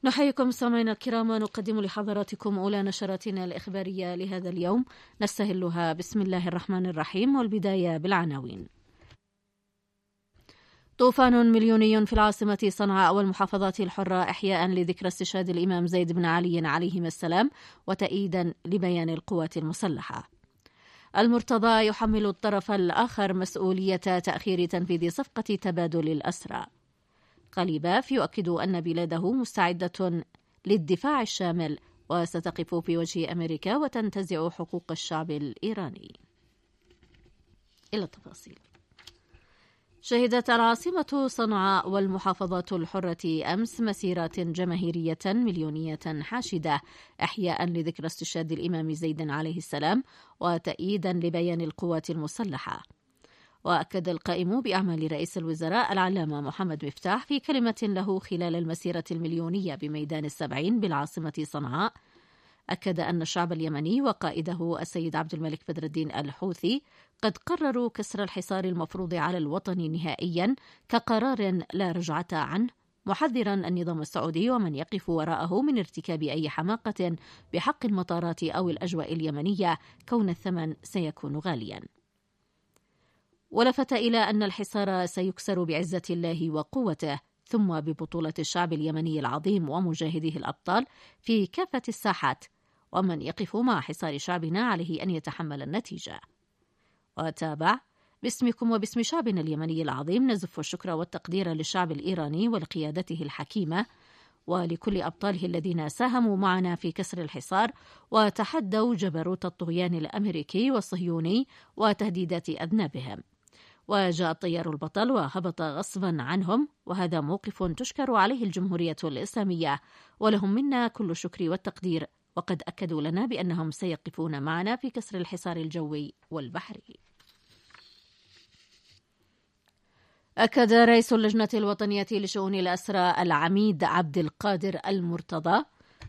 نحييكم سامعينا الكرام، ونقدم لحضراتكم أولى نشراتنا الإخبارية لهذا اليوم، نستهلها بسم الله الرحمن الرحيم، والبداية بالعناوين. طوفان مليوني في العاصمة صنعاء والمحافظات الحرة إحياء لذكرى استشهاد الإمام زيد بن علي عليهما السلام وتأييدا لبيان القوات المسلحة. المرتضى يحمل الطرف الآخر مسؤولية تأخير تنفيذ صفقة تبادل الأسرى. قليباف يؤكد أن بلاده مستعدة للدفاع الشامل وستقف في وجه أمريكا وتنتزع حقوق الشعب الإيراني. إلى التفاصيل. شهدت العاصمة صنعاء والمحافظات الحرة أمس مسيرات جماهيرية مليونية حاشدة إحياء لذكرى استشهاد الإمام زيد عليه السلام وتأييدا لبيان القوات المسلحة. وأكد القائم بأعمال رئيس الوزراء العلامة محمد مفتاح في كلمة له خلال المسيرة المليونية بميدان السبعين بالعاصمة صنعاء، أكد أن الشعب اليمني وقائده السيد عبد الملك بدر الدين الحوثي قد قرروا كسر الحصار المفروض على الوطن نهائيا كقرار لا رجعة عنه، محذرا النظام السعودي ومن يقف وراءه من ارتكاب أي حماقة بحق المطارات أو الأجواء اليمنية، كون الثمن سيكون غاليا. ولفت إلى أن الحصار سيكسر بعزة الله وقوته، ثم ببطولة الشعب اليمني العظيم ومجاهديه الأبطال في كافة الساحات، ومن يقف مع حصار شعبنا عليه أن يتحمل النتيجة. وتابع: باسمكم وباسم شعبنا اليمني العظيم نزف الشكر والتقدير للشعب الإيراني ولقيادته الحكيمة ولكل أبطاله الذين ساهموا معنا في كسر الحصار وتحدوا جبروت الطغيان الأمريكي والصهيوني وتهديدات أذنابهم. وجاء الطيار البطل وهبط غصبا عنهم، وهذا موقف تشكر عليه الجمهورية الإسلامية، ولهم منا كل الشكر والتقدير، وقد أكدوا لنا بأنهم سيقفون معنا في كسر الحصار الجوي والبحري. أكد رئيس اللجنة الوطنية لشؤون الأسرى العميد عبد القادر المرتضى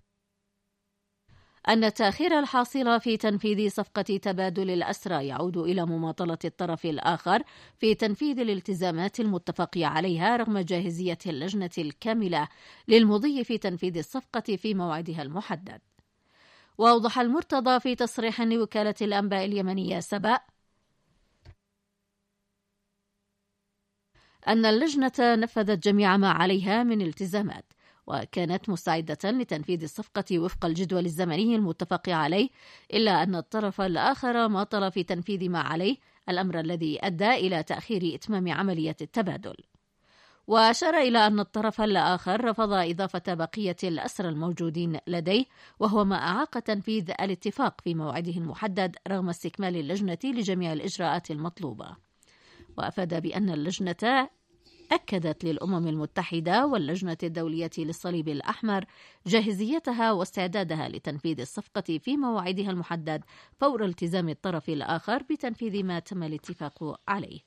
أن التأخير الحاصل في تنفيذ صفقة تبادل الأسرى يعود إلى مماطلة الطرف الآخر في تنفيذ الالتزامات المتفق عليها رغم جاهزية اللجنة الكاملة للمضي في تنفيذ الصفقة في موعدها المحدد. وأوضح المرتضى في تصريح لوكالة الأنباء اليمنية سبأ أن اللجنة نفذت جميع ما عليها من التزامات، وكانت مستعدة لتنفيذ الصفقة وفق الجدول الزمني المتفق عليه، إلا أن الطرف الآخر ماطل في تنفيذ ما عليه، الأمر الذي أدى إلى تأخير إتمام عملية التبادل. وأشار إلى أن الطرف الآخر رفض إضافة بقية الأسرى الموجودين لديه، وهو ما أعاق تنفيذ الاتفاق في موعده المحدد رغم استكمال اللجنة لجميع الإجراءات المطلوبة. وأفاد بأن اللجنة أكدت للأمم المتحدة واللجنة الدولية للصليب الأحمر جاهزيتها واستعدادها لتنفيذ الصفقة في موعدها المحدد فور التزام الطرف الآخر بتنفيذ ما تم الاتفاق عليه.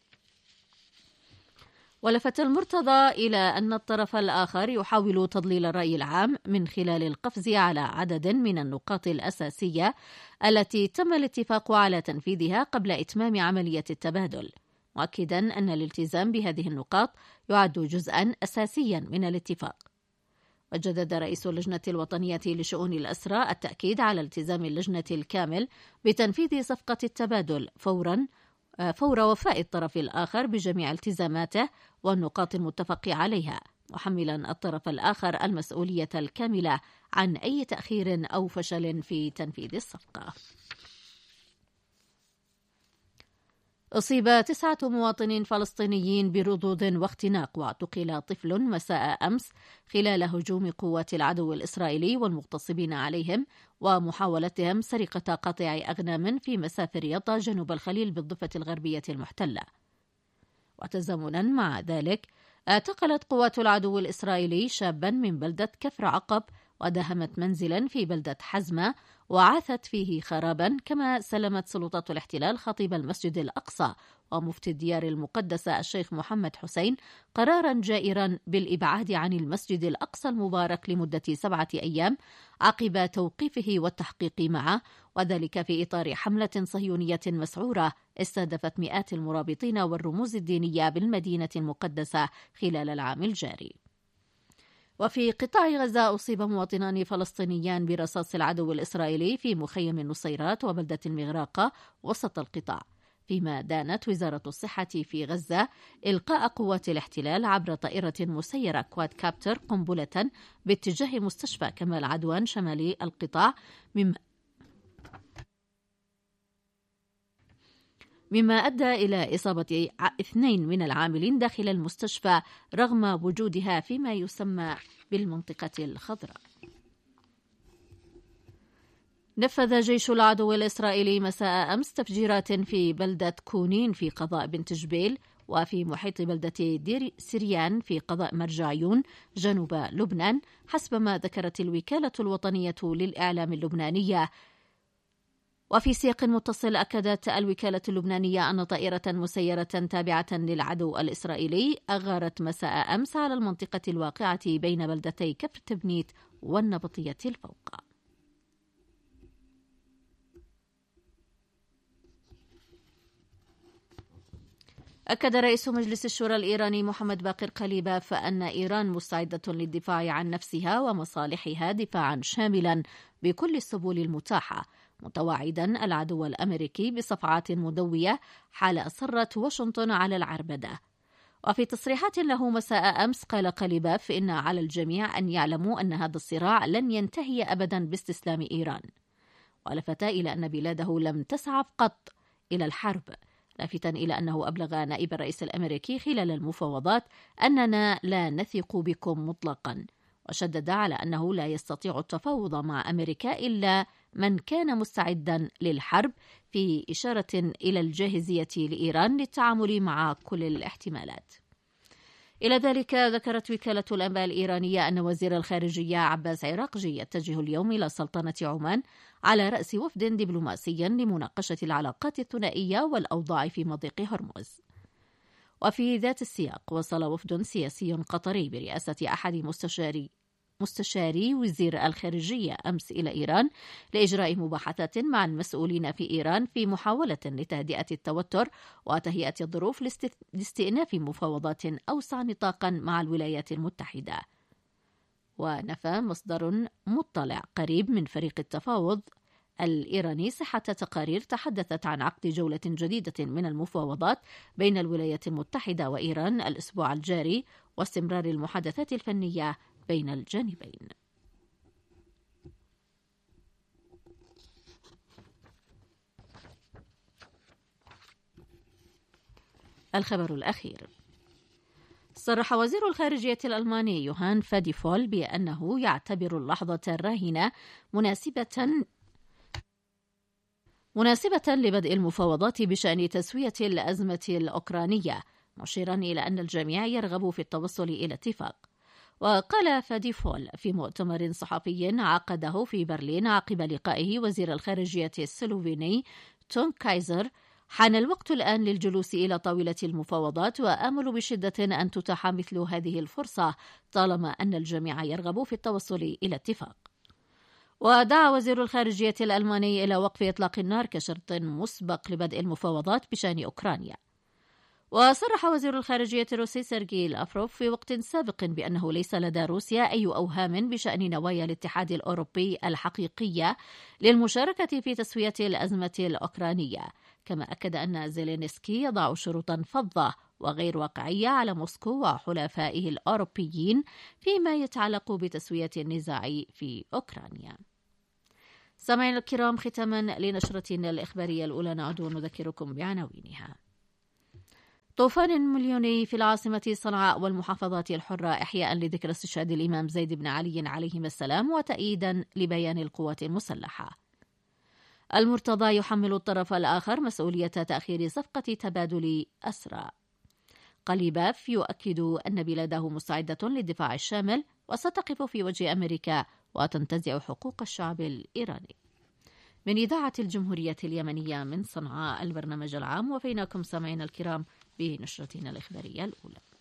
ولفت المرتضى إلى أن الطرف الآخر يحاول تضليل الرأي العام من خلال القفز على عدد من النقاط الأساسية التي تم الاتفاق على تنفيذها قبل إتمام عملية التبادل، مؤكدا أن الالتزام بهذه النقاط يعد جزءا أساسيا من الاتفاق. وجدد رئيس اللجنة الوطنية لشؤون الأسرى التأكيد على التزام اللجنة الكامل بتنفيذ صفقة التبادل فور وفاء الطرف الآخر بجميع التزاماته والنقاط المتفق عليها، محملا الطرف الآخر المسؤولية الكاملة عن أي تأخير أو فشل في تنفيذ الصفقة. أصيب 9 مواطنين فلسطينيين برضوض واختناق، واعتقل طفل مساء أمس خلال هجوم قوات العدو الإسرائيلي والمغتصبين عليهم ومحاولتهم سرقة قطيع أغنام في مساف رياضة جنوب الخليل بالضفة الغربية المحتلة. وتزامنا مع ذلك اعتقلت قوات العدو الإسرائيلي شابا من بلدة كفر عقب وداهمت منزلا في بلدة حزمة وعاثت فيه خرابا، كما سلمت سلطات الاحتلال خطيب المسجد الأقصى ومفتي الديار المقدسة الشيخ محمد حسين قرارا جائرا بالإبعاد عن المسجد الأقصى المبارك لمدة 7 أيام عقب توقيفه والتحقيق معه، وذلك في إطار حملة صهيونية مسعورة استهدفت مئات المرابطين والرموز الدينية بالمدينة المقدسة خلال العام الجاري. وفي قطاع غزة أصيب مواطنان فلسطينيان برصاص العدو الإسرائيلي في مخيم النصيرات وبلدة المغراقة وسط القطاع، فيما دانت وزارة الصحة في غزة إلقاء قوات الاحتلال عبر طائرة مسيرة كواد كابتر قنبلة باتجاه مستشفى كمال عدوان شمالي القطاع، مما أدى إلى إصابة 2 من العاملين داخل المستشفى رغم وجودها فيما يسمى بالمنطقة الخضراء. نفذ جيش العدو الإسرائيلي مساء أمس تفجيرات في بلدة كونين في قضاء بنت جبيل وفي محيط بلدة دير سريان في قضاء مرجعيون جنوب لبنان، حسب ما ذكرت الوكالة الوطنية للإعلام اللبنانية. وفي سياق متصل أكدت الوكالة اللبنانية أن طائرة مسيرة تابعة للعدو الإسرائيلي أغارت مساء أمس على المنطقة الواقعة بين بلدتي كفر تبنيت والنبطية الفوق. أكد رئيس مجلس الشورى الإيراني محمد باقر قليباف أن إيران مستعدة للدفاع عن نفسها ومصالحها دفاعا شاملا بكل السبل المتاحة، متوعدا العدو الأمريكي بصفعات مدوية حال أصرت واشنطن على العربدة. وفي تصريحات له مساء أمس قال قليباف إن على الجميع أن يعلموا أن هذا الصراع لن ينتهي أبدا باستسلام إيران، ولفت إلى أن بلاده لم تسعف قط إلى الحرب، لافتا إلى أنه أبلغ نائب الرئيس الأمريكي خلال المفاوضات أننا لا نثق بكم مطلقا، وشدد على أنه لا يستطيع التفاوض مع أمريكا إلا من كان مستعدا للحرب، في إشارة إلى الجاهزية لإيران للتعامل مع كل الاحتمالات. إلى ذلك ذكرت وكالة الأنباء الإيرانية أن وزير الخارجية عباس عراقجي يتجه اليوم إلى سلطنة عمان على رأس وفد دبلوماسي لمناقشة العلاقات الثنائية والأوضاع في مضيق هرمز. وفي ذات السياق وصل وفد سياسي قطري برئاسة أحد مستشاري وزير الخارجية أمس إلى إيران لإجراء مباحثات مع المسؤولين في إيران في محاولة لتهدئة التوتر وتهيئة الظروف لاستئناف مفاوضات أوسع نطاقا مع الولايات المتحدة. ونفى مصدر مطلع قريب من فريق التفاوض الإيراني صحة تقارير تحدثت عن عقد جولة جديدة من المفاوضات بين الولايات المتحدة وإيران الأسبوع الجاري واستمرار المحادثات الفنية بين الجانبين. الخبر الأخير: صرح وزير الخارجية الألماني يوهان فاديفول بأنه يعتبر اللحظة الراهنة مناسبة لبدء المفاوضات بشأن تسوية الأزمة الأوكرانية، مشيرا إلى أن الجميع يرغب في التوصل إلى اتفاق. وقال فاديفول في مؤتمر صحفي عقده في برلين عقب لقائه وزير الخارجية السلوفيني تون كايزر: حان الوقت الآن للجلوس إلى طاولة المفاوضات، وآمل بشدة أن تتاح مثل هذه الفرصة طالما أن الجميع يرغب في التوصل إلى اتفاق. ودعا وزير الخارجية الألماني إلى وقف إطلاق النار كشرط مسبق لبدء المفاوضات بشأن أوكرانيا. وصرح وزير الخارجية الروسي سيرجي لافروف في وقت سابق بأنه ليس لدى روسيا أي أوهام بشأن نوايا الاتحاد الأوروبي الحقيقية للمشاركة في تسوية الأزمة الأوكرانية، كما أكد أن زيلينسكي يضع شروطا فظة وغير واقعية على موسكو وحلفائه الأوروبيين فيما يتعلق بتسوية النزاع في أوكرانيا. سامعينا الكرام، ختاما لنشرتنا الإخبارية الأولى نعود ونذكركم بعناوينها. طوفان مليوني في العاصمة صنعاء والمحافظات الحرة إحياء لذكرى استشهاد الإمام زيد بن علي عليهما السلام وتأييدا لبيان القوات المسلحة. المرتضى يحمل الطرف الآخر مسؤولية تأخير صفقة تبادل أسرى. قليباف يؤكد أن بلاده مستعدة للدفاع الشامل وستقف في وجه أمريكا وتنتزع حقوق الشعب الإيراني. من إذاعة الجمهورية اليمنية من صنعاء، البرنامج العام، وفيناكم سامعينا الكرام بنشرتنا الإخبارية الأولى.